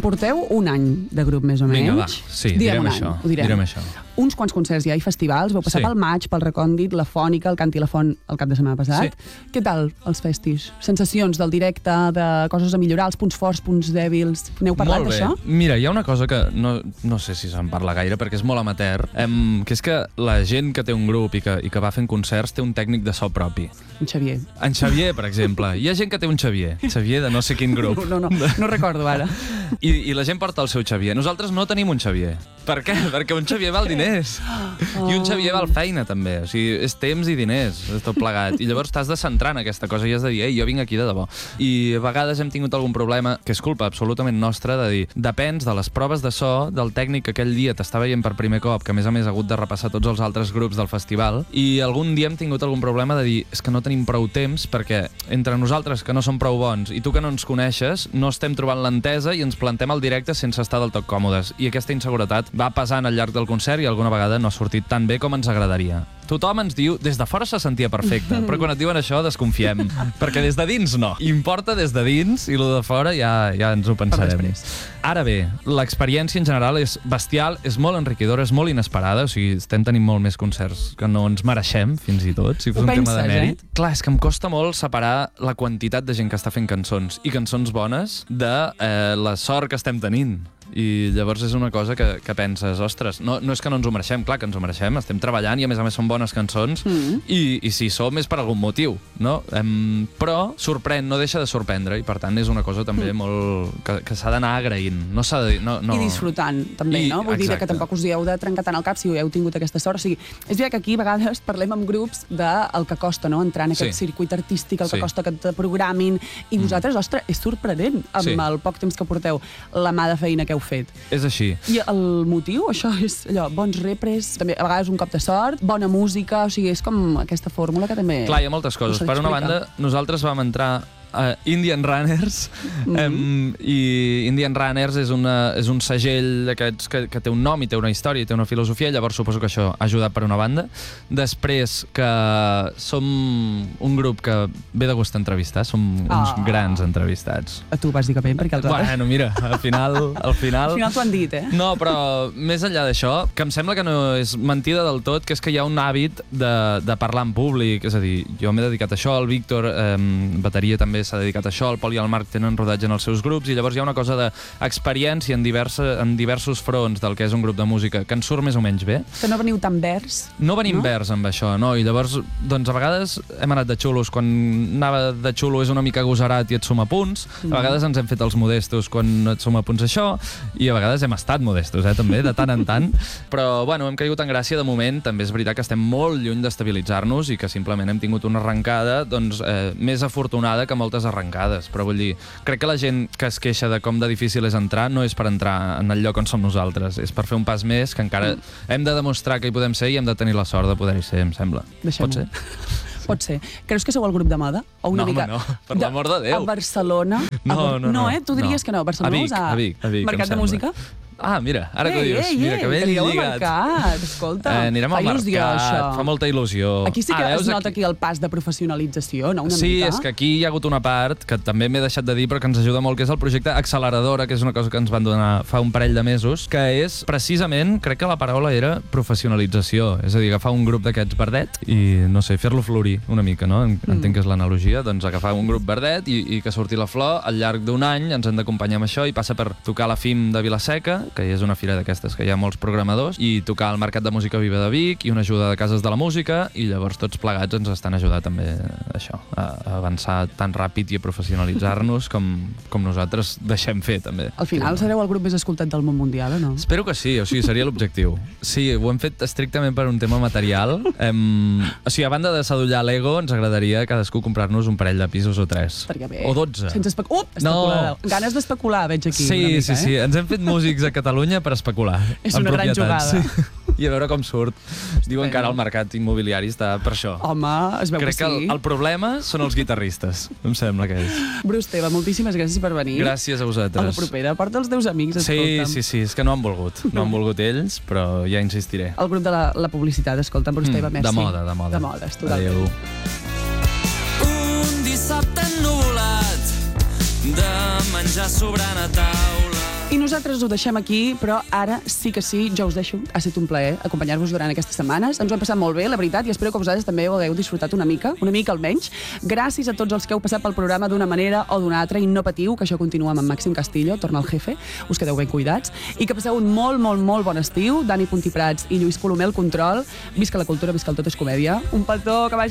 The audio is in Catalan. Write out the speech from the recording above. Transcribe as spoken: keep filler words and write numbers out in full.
porteu un any de grup, més o menys. Vinga, va, sí, direm, direm un això. Any, ho direm. direm això. Uns quants concerts ja i festivals. Vau passar Sí. pel Maig, pel Recòndit, la Fònica, el Canti la Font el cap de setmana passat. Sí. Què tal, els festis? Sensacions del directe, de coses a millorar, els punts forts, punts dèbils... N'heu parlat Molt bé. d'això? Mira, hi ha una cosa que no, no sé si se'n parla gaire perquè és molt amateur, em, que és que la gent que té un grup i que, i que va fent concerts té un tècnic de so propi. En Xavier. En Xavier, per exemple. Hi ha gent que té un Xavier. Xavier de no sé quin grup. No, no, no, no recordo ara. I, I la gent porta el seu Xavier. Nosaltres no tenim un Xavier. Per què? Perquè un Xavier val diners. Oh. I un Xavier val feina, també. O sigui, és temps i diners, és tot plegat. I llavors t'has de centrar en aquesta cosa i has de dir, ei, jo vinc aquí de debò. I a vegades hem tingut algun problema, que és culpa absolutament nostra, de dir, depens de les proves de so, del tècnic que aquell dia t'està veient per primer cop, que a més a més ha hagut de repassar tots els altres grups del festival, i algun dia hem tingut algun problema de dir, és que no tenim prou temps perquè entre nosaltres, que no som prou bons, i tu que no ens coneixes, no estem trobant l'entesa i ens plantem al directe sense estar del tot còmodes. I aquesta inseguretat va passant al llarg del concert i alguna vegada no ha sortit tan bé com ens agradaria. Tothom ens diu, des de fora se sentia perfecte, però quan et diuen això desconfiem, perquè des de dins no. Importa des de dins i lo de fora ja, ja ens ho pensarem. Ara bé, l'experiència en general és bestial, és molt enriquidora, és molt inesperada, o sigui, estem tenint molt més concerts que no ens mereixem, fins i tot, si fos Ho un penses, tema de mèrit. eh? Clar, és que em costa molt separar la quantitat de gent que està fent cançons, i cançons bones, de eh, la sort que estem tenint. I llavors és una cosa que, que penses, ostres, no, no és que no ens ho mereixem, clar que ens ho mereixem, estem treballant i a més a més són bones cançons, mm. i, i si som és per algun motiu, no? Em, però sorprèn, no deixa de sorprendre, i per tant és una cosa també mm. molt... que, que s'ha d'anar agraint. No s'ha de... No, no... I disfrutant, també, I, no? Vull exacte. dir que tampoc us hi heu de trencar tant el cap si heu tingut aquesta sort. O sigui, és veritat que aquí a vegades parlem amb grups del que costa, no?, entrar en aquest Sí. circuit artístic, el que Sí. costa que te programin, i vosaltres, mm. ostres, és sorprenent, amb Sí. el poc temps que porteu, la mà de feina que heu fet. És així. I el motiu, això és allò, bons repres, també a vegades un cop de sort, bona música, o sigui, és com aquesta fórmula que també... Clar, hi ha moltes coses. Per una banda, nosaltres vam entrar a Indian Runners, mm-hmm. um, i Indian Runners és, una, és un segell d'aquests que, que té un nom i té una història i té una filosofia, llavors suposo que això ha ajudat per una banda. Després que som un grup que ve de gust entrevistar, som uns Oh. grans entrevistats. A tu, bàsicament, perquè els altres... Bueno, mira, al final... Al final, Al final t'ho han dit, eh? no, però més enllà d'això, que em sembla que no és mentida del tot, que és que hi ha un hàbit de, de parlar en públic, és a dir, jo m'he dedicat a això, el Víctor, eh, bateria també s'ha dedicat a això, el Pol i el Marc tenen rodatge en els seus grups, i llavors hi ha una cosa d'experiència en, diversa, en diversos fronts del que és un grup de música, que ens surt més o menys bé. Que no veniu tan vers. No venim no? vers amb això, no? I llavors, doncs a vegades hem anat de xulos, quan anava de xulo és una mica agosarat i et suma punts, a vegades ens hem fet els modestos quan et suma punts això, i a vegades hem estat modestos, eh, també, de tant en tant, però, bueno, hem caigut en gràcia de moment, també és veritat que estem molt lluny d'estabilitzar-nos i que simplement hem tingut una arrencada, doncs, eh, més afortunada que moltes arrencades, però vull dir, crec que la gent que es queixa de com de difícil és entrar no és per entrar en el lloc on som nosaltres, és per fer un pas més que encara mm. hem de demostrar que hi podem ser i hem de tenir la sort de poder-hi ser, em sembla. Pot ser? Pot ser. Creus que sou el grup de moda? O una no, mica home, no, per l'amor de Déu. A Barcelona? No, a... no, no. No, eh? Tu diries no. que no. Barcelona a Vic, a... a Vic, a Vic, Mercat de música? Ah, mira, ara ei, que ho dius. Ei, mira, ei, que ben que li lligat. Mercat, escolta. Eh, anirem fa al il·lusió, mercat, això. fa molta il·lusió. Aquí sí que ah, es nota aquí... aquí el pas de professionalització, no? Una sí, mica. és que aquí hi ha hagut una part que també m'he deixat de dir però que ens ajuda molt, que és el projecte Acceleradora, que és una cosa que ens van donar fa un parell de mesos, que és precisament, crec que la paraula era professionalització, és a dir, agafar un grup d'aquests verdet i, no sé, fer-lo florir una mica, no? Entenc mm. que és l'analogia, doncs agafar un grup verdet i, i que surti la flor al llarg d'un any, ens hem d'acompanyar amb això i passa per tocar la F I M de Vila-seca, que és una fira d'aquestes que hi ha molts programadors, i tocar al Mercat de Música Viva de Vic i una ajuda de Cases de la Música, i llavors tots plegats ens estan ajudant també això, a avançar tan ràpid i a professionalitzar-nos com, com nosaltres deixem fer també. Al final sereu el grup més escoltat del món mundial, o no? Espero que sí, o sigui, seria l'objectiu. Sí, ho hem fet estrictament per un tema material. Em... O sigui, a banda de sadollar l'ego, ens agradaria cadascú comprar-nos un parell de pisos o tres. Estaria bé. O dotze. Sense espe... Uh, especular. No. Ganes d'especular, veig aquí. Sí, una mica, sí, sí. Eh? Ens hem fet músics a Catalunya per especular. És una gran jugada. Sí. I a veure com surt. Diuen que ara el mercat immobiliari està per això. Home, es veu Crec que sí. que el, el problema són els guitarristes, em sembla que és. Bruce Teva, moltíssimes gràcies per venir. Gràcies a vosaltres. A la propera, porta els teus amics, sí, escolta'm. sí, sí, és que no han volgut. No han volgut ells, però ja insistiré. El grup de la, la publicitat, escolta'm, Bruce Teva, mm, merci. De moda, de moda. De moda, totalment. Adéu. Un dissabte ennuvolat de menjar sobrant a taula. I nosaltres ho deixem aquí, però ara sí que sí, jo us deixo. Ha estat un plaer acompanyar-vos durant aquestes setmanes. Ens ho hem passat molt bé, la veritat, i espero que vosaltres també ho hagueu disfrutat una mica, una mica almenys. Gràcies a tots els que heu passat pel programa d'una manera o d'una altra, i no patiu, que això continua amb en Màxim Castillo, torna al jefe, us quedeu ben cuidats, i que passeu un molt, molt, molt bon estiu. Dani Puntí Prats i Lluís Colomer al control. Visca la cultura, visca el Tot és Comèdia. Un petó, que vagi